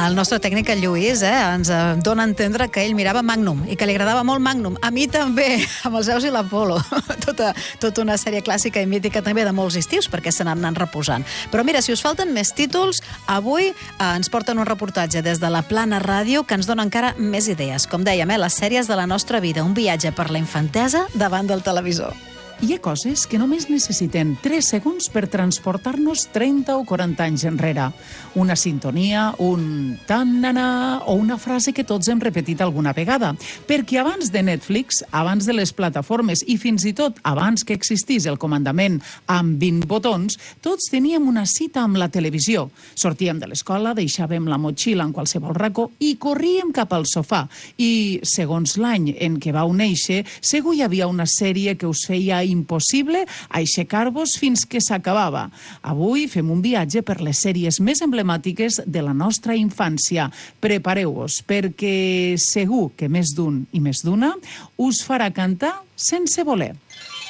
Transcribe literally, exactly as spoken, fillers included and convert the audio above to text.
El nostre tècnic, el Lluís, eh, ens eh, dona a entendre que ell mirava Magnum i que li agradava molt Magnum. A mi també, amb els Zeus i l'Apolo. Tota, tota una sèrie clàssica i mítica també de molts estius, perquè se n'han anat reposant. Però mira, si us falten més títols, avui eh, ens porten un reportatge des de la Plana Ràdio que ens dona encara més idees. Com dèiem, eh, les sèries de la nostra vida, un viatge per la infantesa davant del televisor. Hi ha coses que només necessiten tres segons per transportar-nos trenta o quaranta anys enrere. Una sintonia, un tan-na-na o una frase que tots hem repetit alguna vegada. Perquè abans de Netflix, abans de les plataformes i fins i tot abans que existís el comandament amb vint botons, tots teníem una cita amb la televisió. Sortíem de l'escola, deixàvem la motxilla en qualsevol racó i corríem cap al sofà. I, segons l'any en què vau néixer, segur hi havia una sèrie que us feia impossible aixecar-vos fins que s'acabava. Avui fem un viatge per les sèries més emblemàtiques de la nostra infància. Prepareu-vos, perquè segur que més d'un i més d'una us farà cantar sense voler.